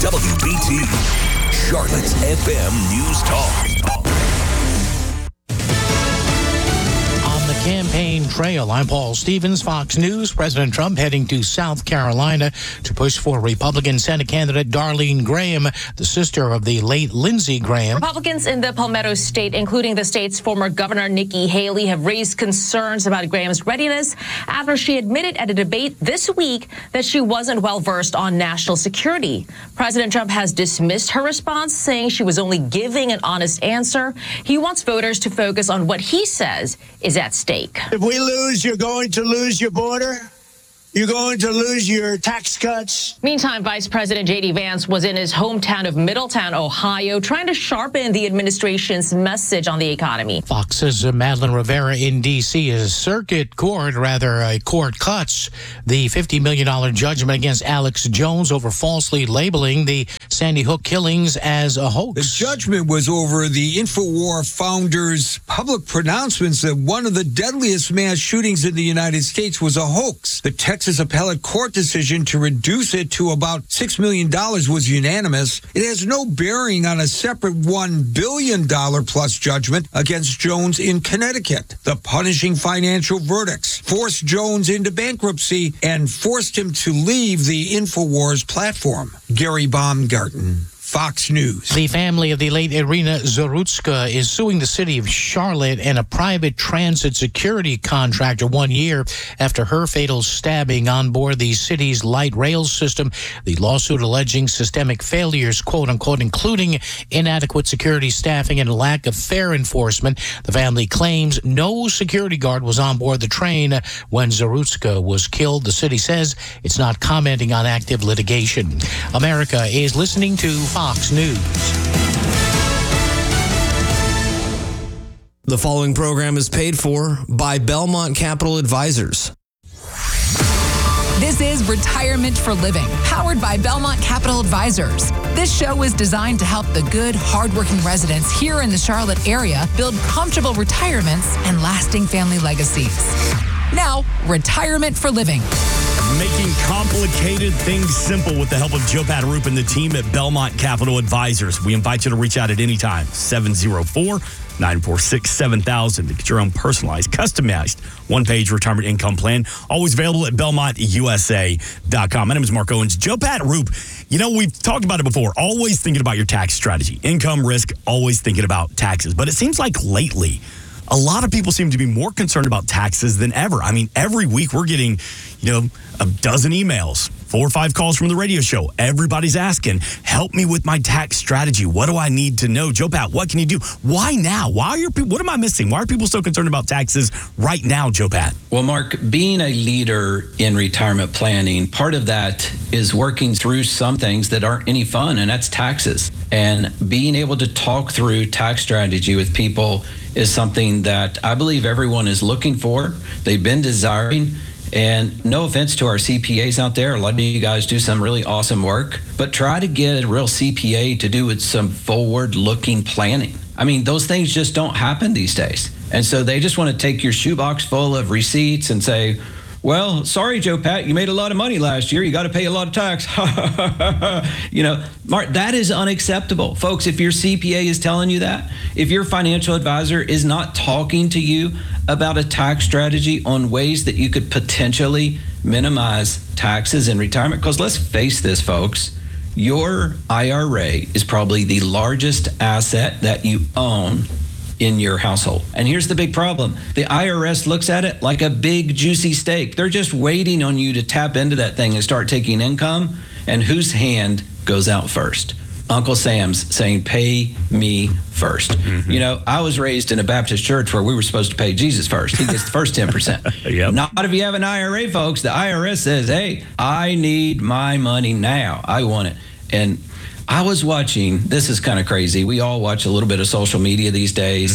WBT, Charlotte's FM News Talk. Campaign trail. I'm Paul Stevens, Fox News. President Trump heading to South Carolina to push for Republican Senate candidate Darlene Graham, the sister of the late Lindsey Graham. Republicans in the Palmetto State, including the state's former governor Nikki Haley, have raised concerns about Graham's readiness after she admitted at a debate this week that she wasn't well versed on national security. President Trump has dismissed her response, saying she was only giving an honest answer. He wants voters to focus on what he says is at stake. If we lose, you're going to lose your border. You're going to lose your tax cuts. Meantime, Vice President J.D. Vance was in his hometown of Middletown, Ohio, trying to sharpen the administration's message on the economy. Fox's Madeline Rivera in D.C. A court cuts the $50 million judgment against Alex Jones over falsely labeling the Sandy Hook killings as a hoax. The judgment was over the InfoWar founder's public pronouncements that one of the deadliest mass shootings in the United States was a hoax. The Texas appellate court decision to reduce it to about $6 million was unanimous. It has no bearing on a separate $1 billion plus judgment against Jones in Connecticut. The punishing financial verdicts forced Jones into bankruptcy and forced him to leave the InfoWars platform. Gary Baumgarten, Fox News. The family of the late Irina Zarutska is suing the city of Charlotte and a private transit security contractor 1 year after her fatal stabbing on board the city's light rail system. The lawsuit alleging systemic failures, quote unquote, including inadequate security staffing and a lack of fair enforcement. The family claims no security guard was on board the train when Zarutska was killed. The city says it's not commenting on active litigation. America is listening to Fox News. The following program is paid for by Belmont Capital Advisors. This is Retirement for Living, powered by Belmont Capital Advisors. This show is designed to help the good, hardworking residents here in the Charlotte area build comfortable retirements and lasting family legacies. Now, Retirement for Living. Making complicated things simple with the help of Joe Patarup and the team at Belmont Capital Advisors. We invite you to reach out at any time, 704-946-7000 to get your own personalized, customized, one-page retirement income plan. Always available at BelmontUSA.com. My name is Mark Owens. Joe Patarup, you know, we've talked about it before. Always thinking about your tax strategy. Income, risk, always thinking about taxes. But it seems like lately, a lot of people seem to be more concerned about taxes than ever. I mean, every week we're getting, a dozen emails, 4 or 5 calls from the radio show. Everybody's asking, help me with my tax strategy. What do I need to know? Joe Pat, what can you do? Why now? What am I missing? Why are people so concerned about taxes right now, Joe Pat? Well, Mark, being a leader in retirement planning, part of that is working through some things that aren't any fun, and that's taxes. And being able to talk through tax strategy with people is something that I believe everyone is looking for. They've been desiring. And no offense to our CPAs out there, a lot of you guys do some really awesome work, but try to get a real CPA to do with some forward-looking planning. I mean, those things just don't happen these days. And so they just want to take your shoebox full of receipts and say, well, sorry, Joe Pat, you made a lot of money last year. You got to pay a lot of tax. Mark, that is unacceptable. Folks, if your CPA is telling you that, if your financial advisor is not talking to you about a tax strategy on ways that you could potentially minimize taxes in retirement, because let's face this, folks, your IRA is probably the largest asset that you own in your household. And here's the big problem. The IRS looks at it like a big juicy steak. They're just waiting on you to tap into that thing and start taking income. And whose hand goes out first? Uncle Sam's saying, pay me first. Mm-hmm. I was raised in a Baptist church where we were supposed to pay Jesus first. He gets the first 10%. Yep. Not if you have an IRA, folks. The IRS says, hey, I need my money now. I want it. And I was watching, this is kind of crazy. We all watch a little bit of social media these days. Mm-hmm.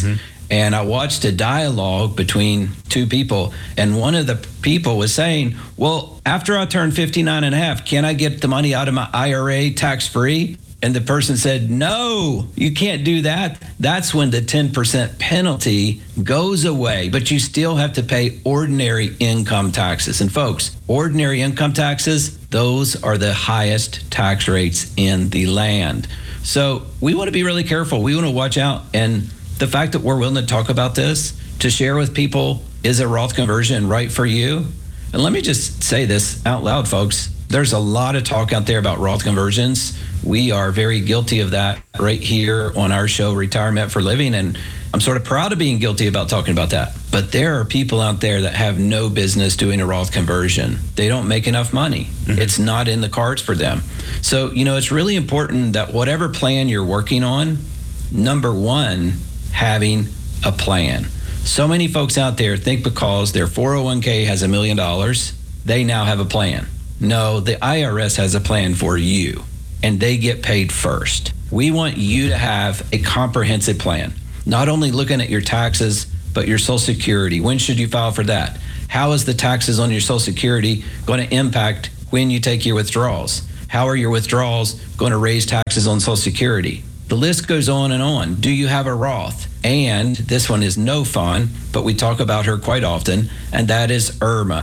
and I watched a dialogue between two people, and one of the people was saying, well, after I turn 59 and a half, can I get the money out of my IRA tax-free? And the person said, no, you can't do that. That's when the 10% penalty goes away, but you still have to pay ordinary income taxes. And folks, ordinary income taxes, those are the highest tax rates in the land. So we want to be really careful. We want to watch out. And the fact that we're willing to talk about this, to share with people, is a Roth conversion right for you? And let me just say this out loud, folks. There's a lot of talk out there about Roth conversions. We are very guilty of that right here on our show, Retirement for Living. And I'm sort of proud of being guilty about talking about that. But there are people out there that have no business doing a Roth conversion. They don't make enough money. Mm-hmm. It's not in the cards for them. So, it's really important that whatever plan you're working on, number one, having a plan. So many folks out there think because their 401k has $1 million, they now have a plan. No, the IRS has a plan for you, and they get paid first. We want you to have a comprehensive plan, not only looking at your taxes, but your Social Security. When should you file for that? How is the taxes on your Social Security going to impact when you take your withdrawals? How are your withdrawals going to raise taxes on Social Security? The list goes on and on. Do you have a Roth? And this one is no fun, but we talk about her quite often, and that is IRMAA,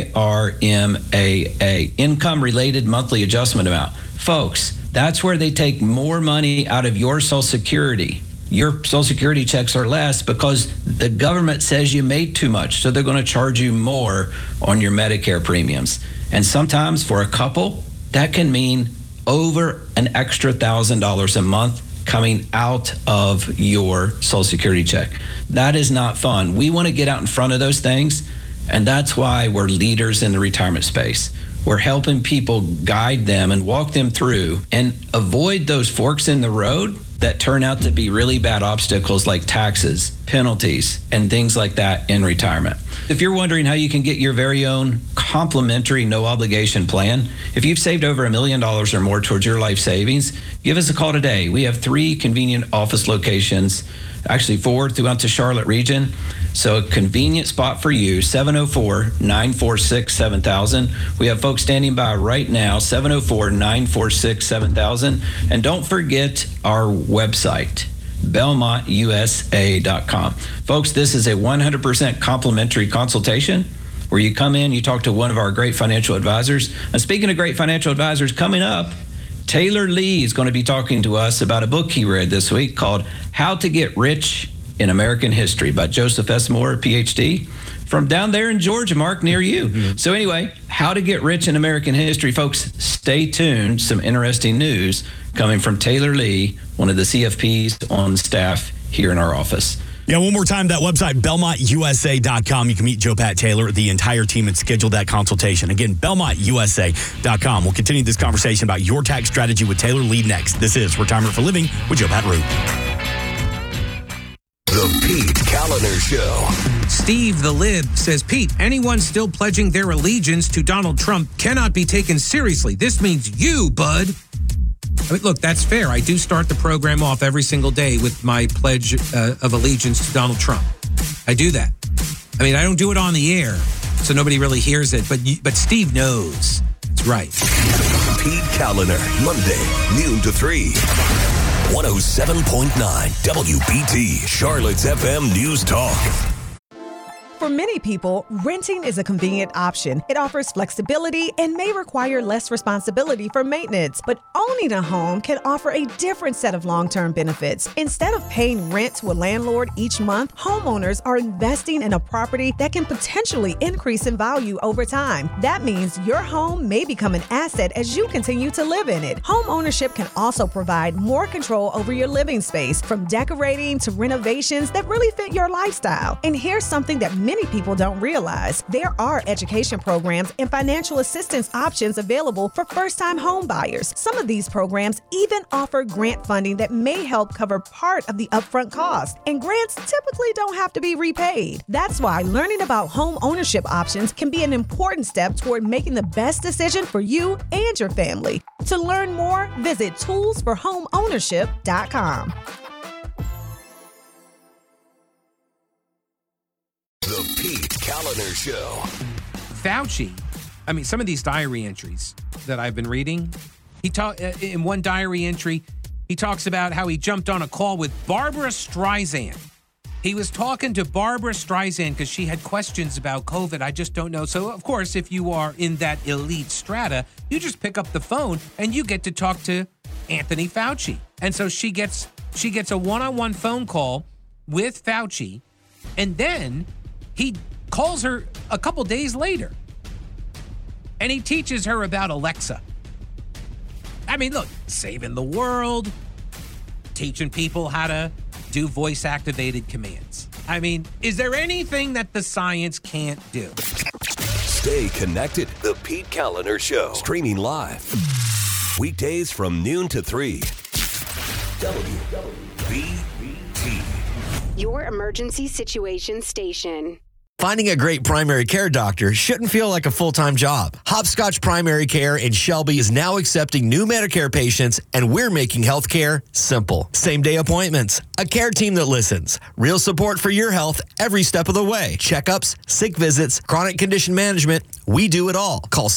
I-R-M-A-A, Income-Related Monthly Adjustment Amount. Folks, that's where they take more money out of your Social Security. Your Social Security checks are less because the government says you made too much, so they're going to charge you more on your Medicare premiums. And sometimes for a couple, that can mean over an extra $1,000 a month coming out of your Social Security check. That is not fun. We want to get out in front of those things, and that's why we're leaders in the retirement space. We're helping people guide them and walk them through and avoid those forks in the road that turn out to be really bad obstacles like taxes, penalties, and things like that in retirement. If you're wondering how you can get your very own complimentary no obligation plan, if you've saved over $1 million or more towards your life savings, give us a call today. We have 3 convenient office locations, actually 4 throughout the Charlotte region. So a convenient spot for you, 704-946-7000. We have folks standing by right now, 704-946-7000. And don't forget our website, BelmontUSA.com. Folks, this is a 100% complimentary consultation where you come in, you talk to one of our great financial advisors. And speaking of great financial advisors, coming up, Taylor Lee is going to be talking to us about a book he read this week called How to Get Rich in American History by Joseph S. Moore, PhD, from down there in Georgia, Mark, near you. Mm-hmm. So anyway, How to Get Rich in American History. Folks, stay tuned. Some interesting news coming from Taylor Lee, one of the CFPs on staff here in our office. Yeah, one more time, that website, BelmontUSA.com. You can meet Joe Pat Taylor, the entire team, and schedule that consultation. Again, BelmontUSA.com. We'll continue this conversation about your tax strategy with Taylor Lee next. This is Retirement for Living with Joe Pat Roop. The Pete Kaliner Show. Steve the Lib says, Pete, anyone still pledging their allegiance to Donald Trump cannot be taken seriously. This means you, bud. I mean, look, that's fair. I do start the program off every single day with my pledge of allegiance to Donald Trump. I do that. I mean, I don't do it on the air, so nobody really hears it, but Steve knows. It's right. Pete Kaliner, Monday, noon to 3. 107.9 WBT, Charlotte's FM News Talk. For many people, renting is a convenient option. It offers flexibility and may require less responsibility for maintenance. But owning a home can offer a different set of long-term benefits. Instead of paying rent to a landlord each month, homeowners are investing in a property that can potentially increase in value over time. That means your home may become an asset as you continue to live in it. Home ownership can also provide more control over your living space, from decorating to renovations that really fit your lifestyle. And here's something that many people don't realize. There are education programs and financial assistance options available for first-time home buyers. Some of these programs even offer grant funding that may help cover part of the upfront cost. And grants typically don't have to be repaid. That's why learning about home ownership options can be an important step toward making the best decision for you and your family. To learn more, visit toolsforhomeownership.com. The Pete Kaliner Show. Fauci, I mean, some of these diary entries that I've been reading, in one diary entry, he talks about how he jumped on a call with Barbara Streisand. He was talking to Barbara Streisand because she had questions about COVID. I just don't know. So, of course, if you are in that elite strata, you just pick up the phone and you get to talk to Anthony Fauci. And so she gets a one-on-one phone call with Fauci, and then he calls her a couple days later, and he teaches her about Alexa. I mean, look, saving the world, teaching people how to do voice-activated commands. I mean, is there anything that the science can't do? Stay connected. The Pete Kaliner Show. Streaming live. Weekdays from noon to 3. WBT. Your emergency situation station. Finding a great primary care doctor shouldn't feel like a full-time job. Hopscotch Primary Care in Shelby is now accepting new Medicare patients, and we're making healthcare simple. Same-day appointments, a care team that listens, real support for your health every step of the way. Checkups, sick visits, chronic condition management, we do it all. Call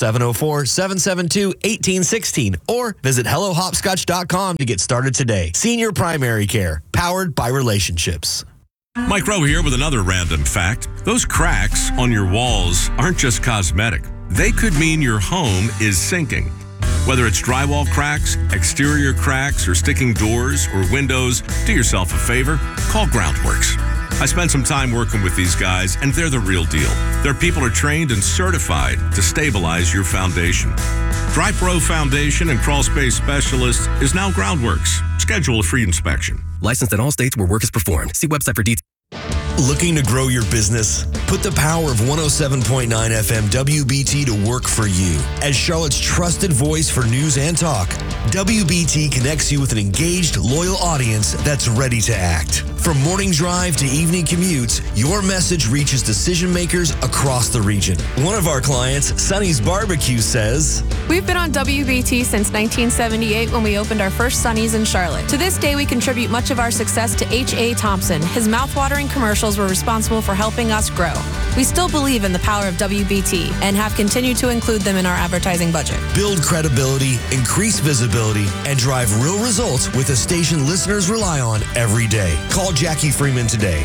704-772-1816 or visit HelloHopscotch.com to get started today. Senior Primary Care, powered by relationships. Mike Rowe here with another random fact. Those cracks on your walls aren't just cosmetic. They could mean your home is sinking. Whether it's drywall cracks, exterior cracks, or sticking doors or windows, do yourself a favor, call Groundworks. I spent some time working with these guys, and they're the real deal. Their people are trained and certified to stabilize your foundation. Dry Pro Foundation and Crawl Space Specialist is now Groundworks. Schedule a free inspection. Licensed in all states where work is performed. See website for details. Looking to grow your business? Put the power of 107.9 FM WBT to work for you. As Charlotte's trusted voice for news and talk, WBT connects you with an engaged, loyal audience that's ready to act. From morning drive to evening commutes, your message reaches decision makers across the region. One of our clients, Sonny's Barbecue, says, "We've been on WBT since 1978 when we opened our first Sonny's in Charlotte. To this day, we contribute much of our success to H.A. Thompson. His mouthwatering commercials were responsible for helping us grow. We still believe in the power of WBT and have continued to include them in our advertising budget." Build credibility, increase visibility, and drive real results with a station listeners rely on every day. Call Jackie Freeman today,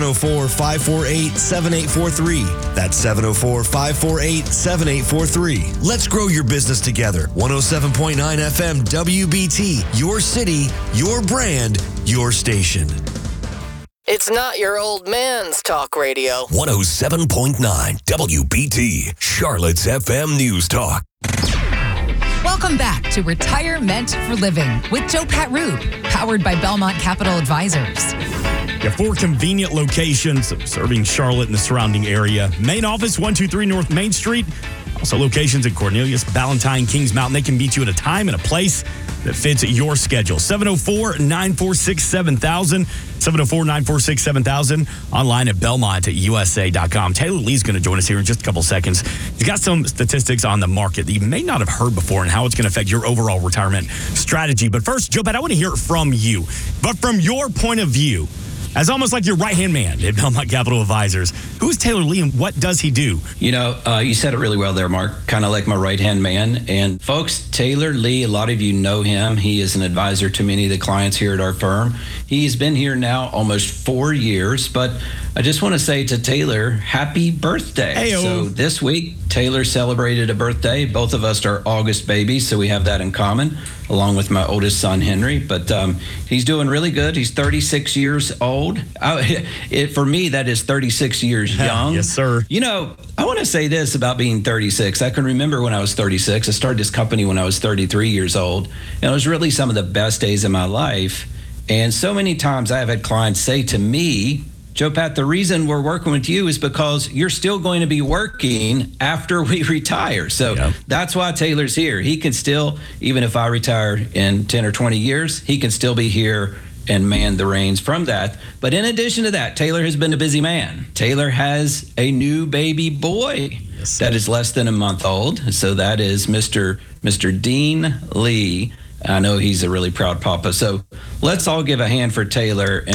704-548-7843. That's 704-548-7843. Let's grow your business together. 107.9 FM WBT, your city, your brand, your station. It's not your old man's talk radio. 107.9 WBT, Charlotte's FM News Talk. Welcome back to Retirement for Living with Joe Pat Rube, powered by Belmont Capital Advisors. Yeah, 4 convenient locations serving Charlotte and the surrounding area. Main office, 123 North Main Street. Also locations in Cornelius, Ballantyne, Kings Mountain. They can meet you at a time and a place that fits your schedule. 704-946-7000. 704-946-7000. Online at BelmontUSA.com. Taylor Lee's going to join us here in just a couple seconds. He's got some statistics on the market that you may not have heard before and how it's going to affect your overall retirement strategy. But first, Joe Pat, I want to hear it from you. But from your point of view, as almost like your right-hand man at Belmont Capital Advisors, who is Taylor Lee and what does he do? You know, you said it really well there, Mark, kind of like my right-hand man. And folks, Taylor Lee, a lot of you know him. He is an advisor to many of the clients here at our firm. He's been here now almost 4 years, but I just want to say to Taylor, happy birthday. Hey-o. So this week, Taylor celebrated a birthday. Both of us are August babies, so we have that in common, along with my oldest son, Henry. But he's doing really good. He's 36 years old. For me, that is 36 years young. Yes, sir. You know, I want to say this about being 36. I can remember when I was 36. I started this company when I was 33 years old. And it was really some of the best days of my life. And so many times I have had clients say to me, Joe Pat, the reason we're working with you is because you're still going to be working after we retire. So that's why Taylor's here. He can still, even if I retire in 10 or 20 years, he can still be here and man the reins from that. But in addition to that, Taylor has been a busy man. Taylor has a new baby boy that is less than a month old. So that is Mr. Dean Lee. I know he's a really proud papa. So let's all give a hand for Taylor. And he's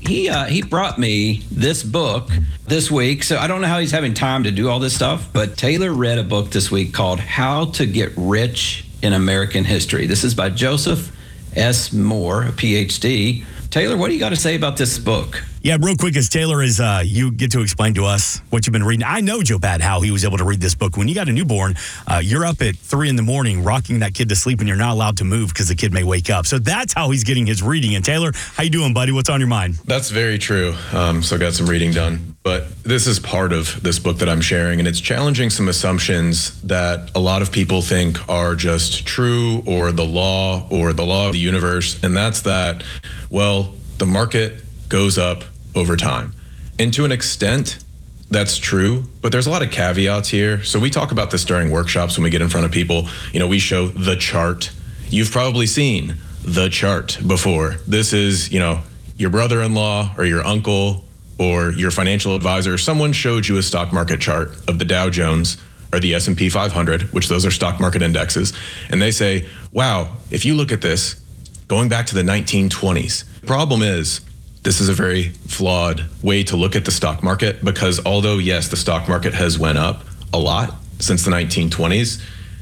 He brought me this book this week. So I don't know how he's having time to do all this stuff, but Taylor read a book this week called How to Get Rich in American History. This is by Joseph S. Moore, a PhD. Taylor, what do you got to say about this book? Yeah, real quick, as Taylor is, you get to explain to us what you've been reading. I know, Joe Pat, how he was able to read this book. When you got a newborn, you're up at 3 a.m, rocking that kid to sleep, and you're not allowed to move because the kid may wake up. So that's how he's getting his reading. And Taylor, how you doing, buddy? What's on your mind? That's very true. So I got some reading done. But this is part of this book that I'm sharing, and it's challenging some assumptions that a lot of people think are just true, or the law of the universe. And that's that, well, the market goes up over time. And to an extent, that's true, but there's a lot of caveats here. So we talk about this during workshops when we get in front of people. You know, we show the chart. You've probably seen the chart before. This is, you know, your brother-in-law or your uncle or your financial advisor. Someone showed you a stock market chart of the Dow Jones or the S&P 500, which those are stock market indexes. And they say, wow, if you look at this, going back to the 1920s, the problem is, this is a very flawed way to look at the stock market, because although, yes, the stock market has went up a lot since the 1920s,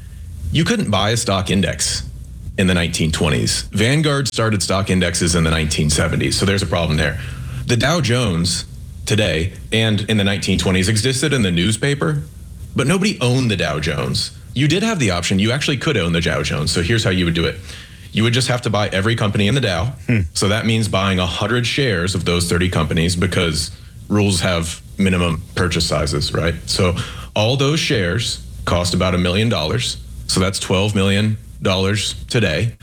you couldn't buy a stock index in the 1920s. Vanguard started stock indexes in the 1970s, so there's a problem there. The Dow Jones today and in the 1920s existed in the newspaper, but nobody owned the Dow Jones. You did have the option. You actually could own the Dow Jones. So here's how you would do it. You would just have to buy every company in the Dow. So that means buying 100 shares of those 30 companies, because rules have minimum purchase sizes, right? So all those shares cost about $1 million. So that's $12 million today.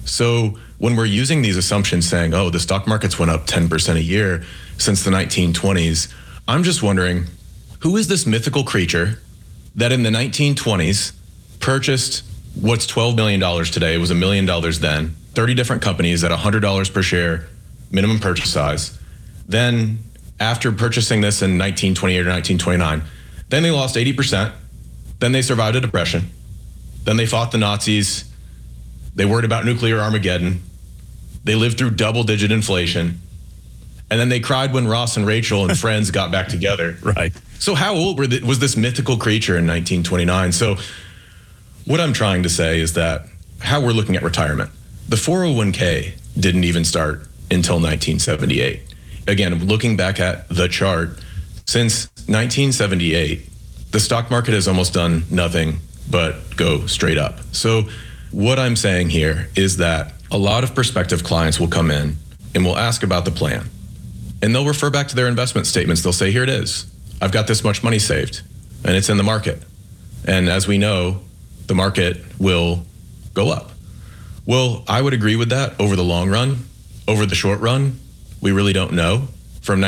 So when we're using these assumptions saying, oh, the stock markets went up 10% a year since the 1920s, I'm just wondering, who is this mythical creature that in the 1920s purchased what's $12 million today? It was $1 million then. 30 different companies at $100 per share, minimum purchase size. Then after purchasing this in 1928 or 1929, then they lost 80%. Then they survived a depression. Then they fought the Nazis. They worried about nuclear Armageddon. They lived through double-digit inflation. And then they cried when Ross and Rachel and friends got back together. Right. So how old was this mythical creature in 1929? So what I'm trying to say is that how we're looking at retirement. The 401k didn't even start until 1978. Again, looking back at the chart, since 1978, the stock market has almost done nothing but go straight up. So what I'm saying here is that a lot of prospective clients will come in and will ask about the plan. And they'll refer back to their investment statements. They'll say, here it is. I've got this much money saved, and it's in the market. And as we know, the market will go up. Well, I would agree with that over the long run. Over the short run, we really don't know. From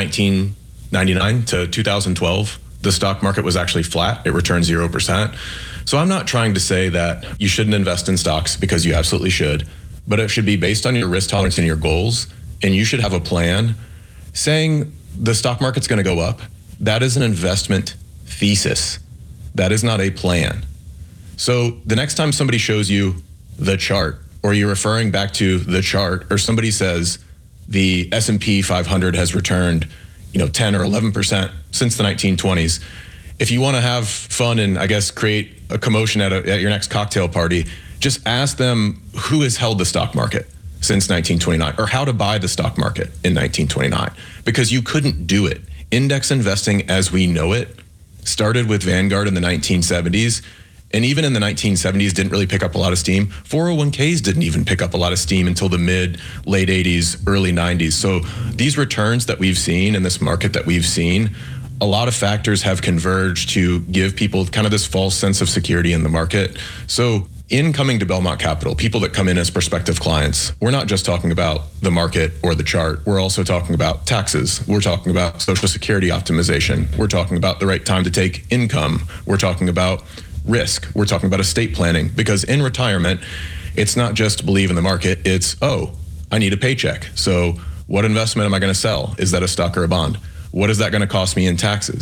1999 to 2012, the stock market was actually flat. It returned 0%. So I'm not trying to say that you shouldn't invest in stocks, because you absolutely should, but it should be based on your risk tolerance and your goals. And you should have a plan saying the stock market's going to go up. That is an investment thesis. That is not a plan. So the next time somebody shows you the chart, or you're referring back to the chart, or somebody says the S&P 500 has returned, 10 or 11% since the 1920s, if you want to have fun and I guess create a commotion at your next cocktail party, just ask them who has held the stock market since 1929, or how to buy the stock market in 1929, because you couldn't do it. Index investing as we know it started with Vanguard in the 1970s. And even in the 1970s, didn't really pick up a lot of steam. 401ks didn't even pick up a lot of steam until the late 80s, early 90s. So these returns that we've seen in this market that we've seen, a lot of factors have converged to give people kind of this false sense of security in the market. So in coming to Belmont Capital, people that come in as prospective clients, we're not just talking about the market or the chart. We're also talking about taxes. We're talking about Social Security optimization. We're talking about the right time to take income. We're talking about risk. We're talking about estate planning, because in retirement, it's not just believe in the market. It's, oh, I need a paycheck. So what investment am I going to sell? Is that a stock or a bond? What is that going to cost me in taxes?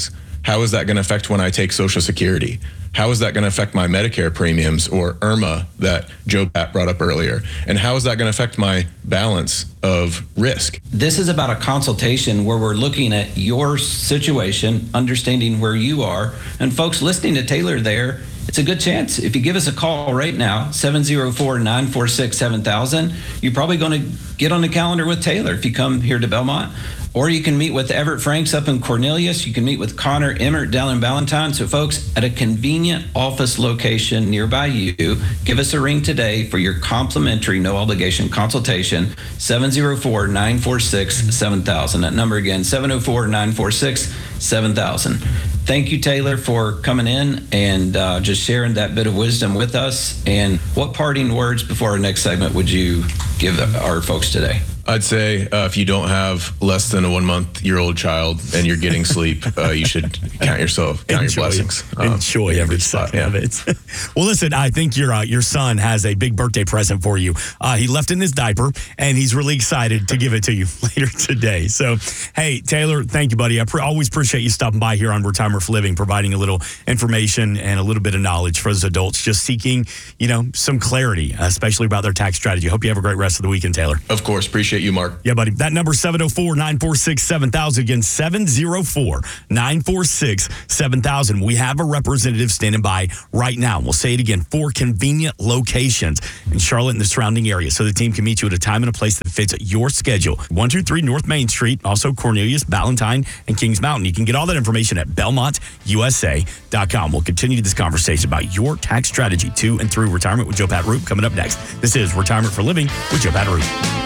How is that going to affect when I take Social Security? How is that going to affect my Medicare premiums or IRMA that Joe Pat brought up earlier? And how is that going to affect my balance of risk? This is about a consultation where we're looking at your situation, understanding where you are. And folks listening to Taylor there, it's a good chance. If you give us a call right now, 704-946-7000, you're probably going to get on the calendar with Taylor if you come here to Belmont. Or you can meet with Everett Franks up in Cornelius. You can meet with Connor Emmert down in Ballantyne. So folks, at a convenient office location nearby you, give us a ring today for your complimentary, no obligation consultation, 704-946-7000. That number again, 704-946-7000. Thank you, Taylor, for coming in and just sharing that bit of wisdom with us. And what parting words before our next segment would you give our folks today? I'd say if you don't have less than a 1-month-old child and you're getting sleep, you should count your blessings. Enjoy every second of it. Well, listen, I think your son has a big birthday present for you. He left in his diaper, and he's really excited to give it to you later today. So, hey, Taylor, thank you, buddy. I always appreciate you stopping by here on Retirement for Living, providing a little information and a little bit of knowledge for those adults just seeking, some clarity, especially about their tax strategy. Hope you have a great rest of the weekend, Taylor. Of course. Appreciate you, Mark. Yeah, buddy. That number 704-946-7000. Again, 704-946-7000. We have a representative standing by right now. We'll say it again, 4 convenient locations in Charlotte and the surrounding area, so the team can meet you at a time and a place that fits your schedule. 123 North Main Street, also Cornelius, Ballantyne, and Kings Mountain. You can get all that information at BelmontUSA.com. We'll continue this conversation about your tax strategy to and through retirement with Joe Pat Roop coming up next. This is Retirement for Living with Joe Pat Roop.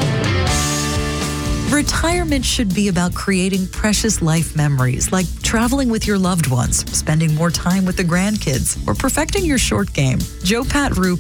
Retirement should be about creating precious life memories, like traveling with your loved ones, spending more time with the grandkids, or perfecting your short game. Joe Pat Roop